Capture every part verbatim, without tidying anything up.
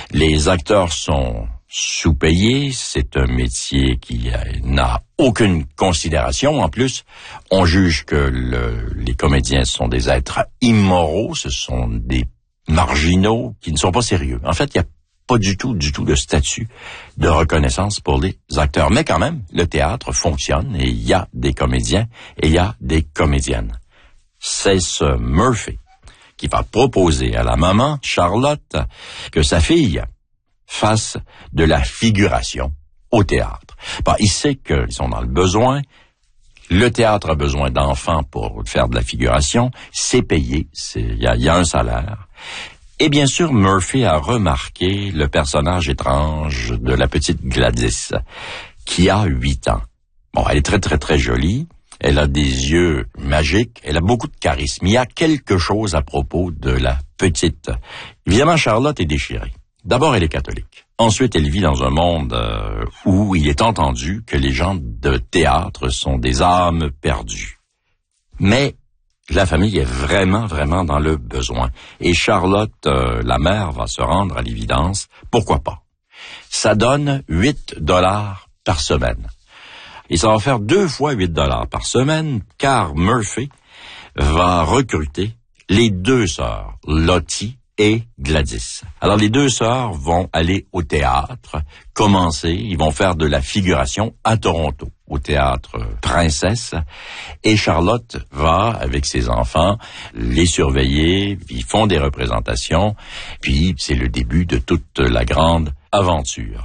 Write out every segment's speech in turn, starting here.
Les acteurs sont sous-payés, c'est un métier qui n'a aucune considération. En plus, on juge que le, les comédiens sont des êtres immoraux, ce sont des marginaux qui ne sont pas sérieux. En fait, il n'y a pas du tout, du tout de statut de reconnaissance pour les acteurs. Mais quand même, le théâtre fonctionne et il y a des comédiens et il y a des comédiennes. C'est ce Murphy qui va proposer à la maman, Charlotte, que sa fille fasse de la figuration au théâtre. Bon, il sait qu'ils sont dans le besoin. Le théâtre a besoin d'enfants pour faire de la figuration. C'est payé. Il y a, y a un salaire. Et bien sûr, Murphy a remarqué le personnage étrange de la petite Gladys, qui a huit ans. Bon, elle est très, très, très jolie. Elle a des yeux magiques. Elle a beaucoup de charisme. Il y a quelque chose à propos de la petite. Évidemment, Charlotte est déchirée. D'abord, elle est catholique. Ensuite, elle vit dans un monde euh, où il est entendu que les gens de théâtre sont des âmes perdues. Mais la famille est vraiment, vraiment dans le besoin. Et Charlotte, euh, la mère, va se rendre à l'évidence. Pourquoi pas? Ça donne huit dollars par semaine. Et ça va faire deux fois huit dollars par semaine, car Murphy va recruter les deux sœurs, Lottie et Gladys. Alors, les deux sœurs vont aller au théâtre, commencer, ils vont faire de la figuration à Toronto, au théâtre Princesse, et Charlotte va, avec ses enfants, les surveiller, ils font des représentations, puis c'est le début de toute la grande aventure.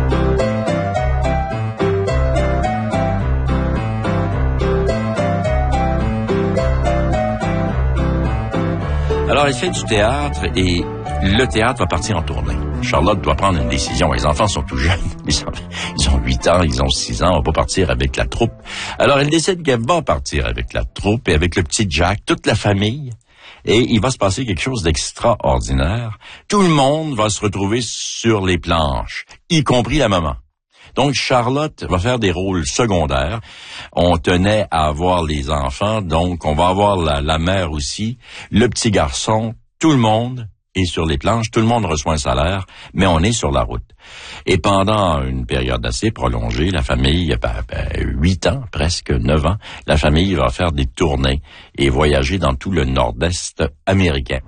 Alors, elle fait du théâtre et le théâtre va partir en tournée. Charlotte doit prendre une décision. Les enfants sont tout jeunes. Ils ont huit ans, ils ont six ans. On va pas partir avec la troupe. Alors, elle décide qu'elle va partir avec la troupe et avec le petit Jack, toute la famille. Et il va se passer quelque chose d'extraordinaire. Tout le monde va se retrouver sur les planches, y compris la maman. Donc, Charlotte va faire des rôles secondaires. On tenait à avoir les enfants, donc on va avoir la, la mère aussi, le petit garçon, tout le monde est sur les planches, tout le monde reçoit un salaire, mais on est sur la route. Et pendant une période assez prolongée, la famille, ben, ben, huit ans, presque neuf ans, la famille va faire des tournées et voyager dans tout le nord-est américain.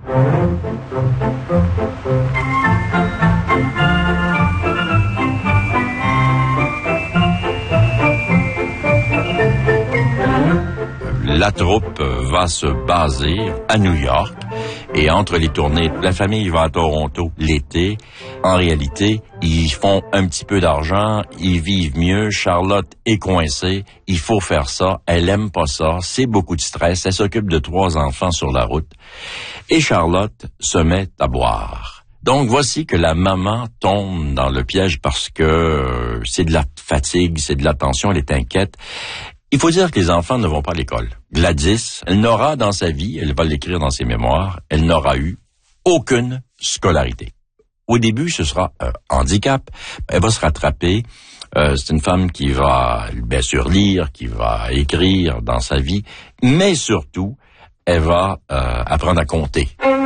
La troupe va se baser à New York et entre les tournées, la famille va à Toronto l'été. En réalité, ils font un petit peu d'argent, ils vivent mieux. Charlotte est coincée, il faut faire ça, elle aime pas ça, c'est beaucoup de stress, elle s'occupe de trois enfants sur la route. Et Charlotte se met à boire. Donc, voici que la maman tombe dans le piège parce que euh, c'est de la fatigue, c'est de la tension, elle est inquiète. Il faut dire que les enfants ne vont pas à l'école. Gladys, elle n'aura dans sa vie, elle va l'écrire dans ses mémoires, elle n'aura eu aucune scolarité. Au début, ce sera un handicap. Elle va se rattraper. Euh, c'est une femme qui va, bien sûr, lire, qui va écrire dans sa vie, mais surtout, elle va euh, apprendre à compter.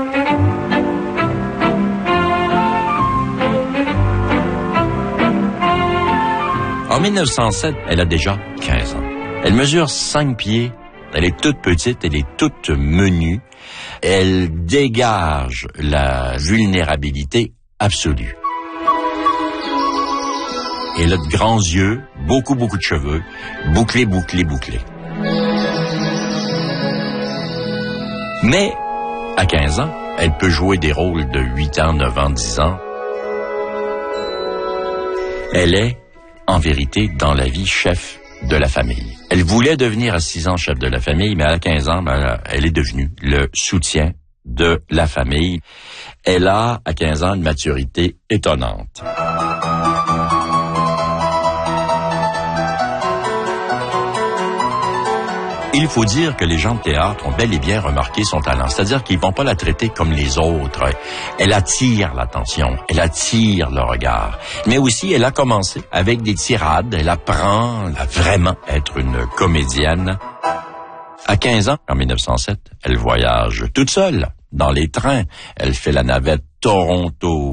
En mille neuf cent sept, elle a déjà quinze ans. Elle mesure cinq pieds, elle est toute petite, elle est toute menue, elle dégage la vulnérabilité absolue. Elle a de grands yeux, beaucoup, beaucoup de cheveux, bouclés, bouclés, bouclés. Mais, à quinze ans, elle peut jouer des rôles de huit ans, neuf ans, dix ans. Elle est, en vérité, dans la vie, chef de la famille. Elle voulait devenir à six ans chef de la famille, mais à quinze ans, ben, elle est devenue le soutien de la famille. Elle a, à quinze ans, une maturité étonnante. Il faut dire que les gens de théâtre ont bel et bien remarqué son talent, c'est-à-dire qu'ils vont pas la traiter comme les autres. Elle attire l'attention, elle attire le regard. Mais aussi, elle a commencé avec des tirades, elle apprend à vraiment être une comédienne. À quinze ans, en mille neuf cent sept, elle voyage toute seule dans les trains. Elle fait la navette Toronto